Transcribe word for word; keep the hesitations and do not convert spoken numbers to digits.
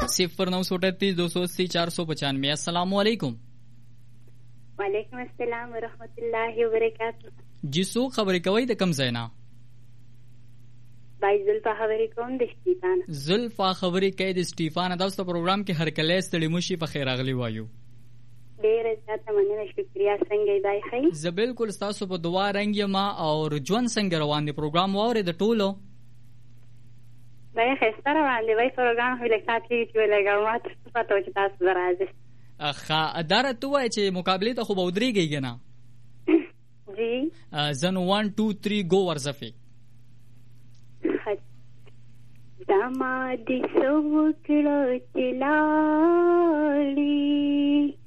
صفر نو سو اٹھتیس دو سو اسی چار سو پچانوے. السلام علیکم. وعلیکم السلام ورحمۃ اللہ وبرکاتہ. جی سو خبرې کوي د کم ځای نه؟ بای زلفا خبرې کوم د سټیفان. زلفا خبرې کوي د سټیفان. دا ست پروګرام کې هر کله ستړي مشي په خیر اغلی وایو. ډیره زیاته مننه شکریا. څنګه دی خیر؟ زه بالکل تاسو په دعا رنګ یم او ژوند څنګه روان دی؟ پروګرام واوري د ټولو بای خسته روان دی. وای پروګرام هله ساتي چې لګاوات پاتو چې تاسو راځي. اخا اداره تو وای چې مقابله ته خو به ودرېږي نه. جی زن one two three go ورزفي. دما دي سو کړو چې لاړی